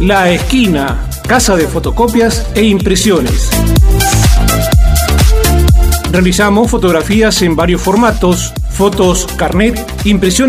La Esquina, casa de fotocopias e impresiones. Realizamos fotografías en varios formatos, fotos carnet, impresiones